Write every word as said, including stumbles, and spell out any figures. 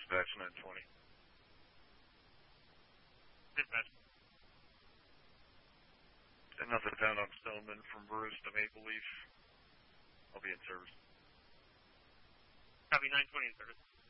Dispatch nine twenty. Dispatch. Nothing found on Stoneman from Bruce to Maple Leaf. I'll be in service. Copy nine twenty in service.